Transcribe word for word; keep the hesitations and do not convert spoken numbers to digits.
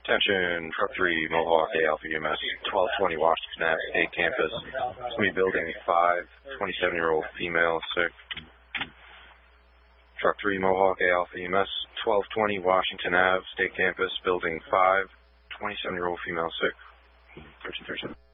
Attention, Truck three, Mohawk A Alpha E M S, twelve twenty Washington Ave, State Campus. It's me, Building five, twenty-seven-year-old female, sick. Truck three, Mohawk A Alpha E M S, twelve twenty Washington Ave, State Campus, Building five, twenty-seven-year-old female, sick. thirteen thirty-seven.